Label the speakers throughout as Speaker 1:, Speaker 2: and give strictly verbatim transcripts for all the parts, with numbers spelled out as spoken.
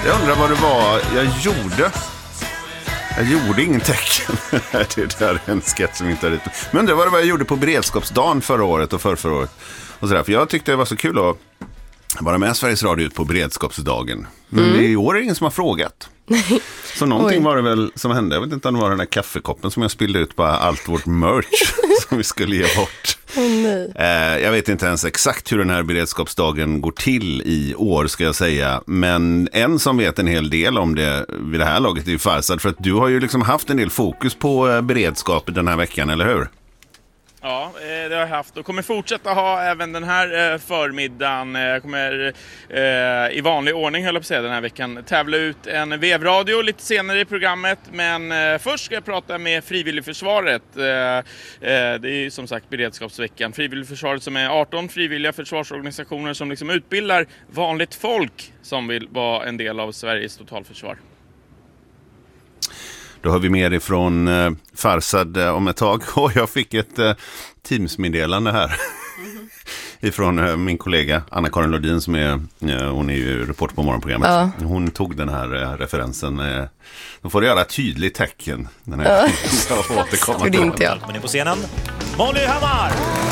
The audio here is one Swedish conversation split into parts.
Speaker 1: Jag undrar vad det var jag gjorde. Jag gjorde ingen tecken. Det där är en sketch som inte har rätt. Men undrar vad det var jag gjorde på beredskapsdagen förra året och för förra året. Och sådär. För jag tyckte det var så kul att vara med Sveriges Radio ut på beredskapsdagen. Men mm. i år är det ingen som har frågat. Så någonting Oj. var det väl som hände. Jag vet inte om det var den där kaffekoppen som jag spillde ut på allt vårt merch som vi skulle ge bort.
Speaker 2: Oh, nej.
Speaker 1: Eh, jag vet inte ens exakt hur den här beredskapsdagen går till i år, ska jag säga. Men en som vet en hel del om det vid det här laget är ju Farsad. För att du har ju liksom haft en del fokus på eh, beredskap den här veckan, eller hur?
Speaker 3: Ja, det har jag haft och kommer fortsätta ha även den här förmiddagen. Jag kommer i vanlig ordning, höll jag på att säga, den här veckan tävla ut en vevradio lite senare i programmet. Men först ska jag prata med Frivilligförsvaret. Det är ju som sagt beredskapsveckan. Frivilligförsvaret som är arton frivilliga försvarsorganisationer som liksom utbildar vanligt folk som vill vara en del av Sveriges totalförsvar.
Speaker 1: Då har vi mer ifrån eh, Farsad eh, om ett tag. Och jag fick ett eh, Teams-meddelande här. Mm-hmm. ifrån eh, min kollega Anna-Karin Lodin som är, eh, hon är ju reporter på morgonprogrammet. Ja. Hon tog den här eh, referensen. Eh, då får du göra tydligt tecken. Den här ja. Jag återkomma till
Speaker 2: inte jag.
Speaker 4: Men är på scenen Molly Hammar!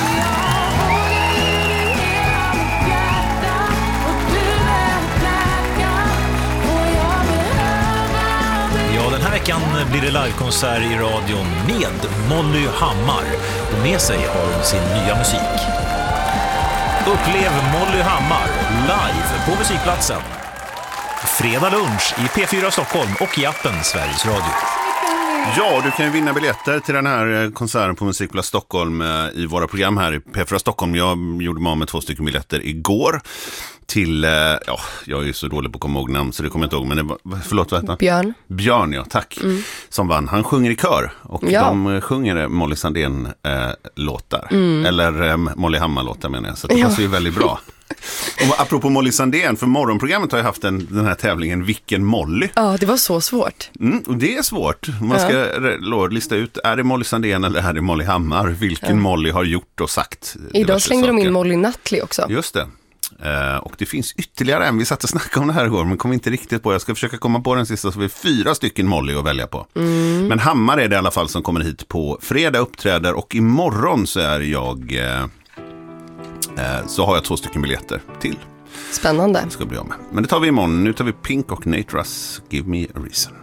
Speaker 4: Den här veckan blir det livekonsert i radion med Molly Hammar. Och med sig har hon sin nya musik. Upplev Molly Hammar live på musikplatsen. Fredag lunch i P fyra Stockholm och i appen Sveriges Radio.
Speaker 1: Ja, du kan ju vinna biljetter till den här konserten på Musikplats Stockholm i våra program här i P fyra Stockholm. Jag gjorde mig av med två stycken biljetter igår till, ja, jag är ju så dålig på att komma ihåg namn så det kommer jag inte ihåg, men det var, förlåt, vad heter han?
Speaker 2: Björn.
Speaker 1: Björn, ja, tack. Mm. Som vann. Han sjunger i kör och
Speaker 2: ja.
Speaker 1: de sjunger Molly Sandén äh, låtar. Mm. Eller äh, Molly Hammar låtar menar jag, så det ja. passar ju väldigt bra. Och apropå Molly Sandén, för morgonprogrammet har jag haft en, den här tävlingen Vilken Molly?
Speaker 2: Ja, det var så svårt.
Speaker 1: Mm, och det är svårt. Man ska ja. lista ut, är det Molly Sandén eller är det Molly Hammar? Vilken ja. Molly har gjort och sagt.
Speaker 2: Idag slängde saker. de in Molly Nutley också.
Speaker 1: Just det. Uh, och det finns ytterligare en, vi satt och snackade om det här igår men kom inte riktigt på, jag ska försöka komma på den sista, så vi är fyra stycken Molly att välja på. Mm. Men Hammar är det i alla fall som kommer hit på fredag, uppträder, och imorgon så är jag uh, uh, så har jag två stycken biljetter till.
Speaker 2: Spännande.
Speaker 1: Det ska bli av med. Men det tar vi imorgon, nu tar vi Pink och Nate Russ, Give Me a Reason.